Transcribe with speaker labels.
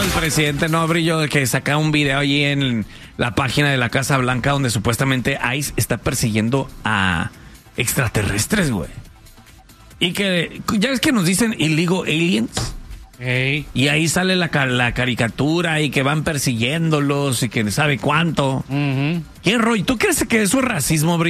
Speaker 1: el presidente no brilló de que saca un video allí en la página de la Casa Blanca donde supuestamente ICE está persiguiendo a extraterrestres, güey. Y que ya ves que nos dicen illegal aliens.
Speaker 2: Hey.
Speaker 1: Y ahí sale la caricatura y que van persiguiéndolos y que sabe cuánto. ¿Qué rollo? ¿Tú crees que eso es racismo, Bri?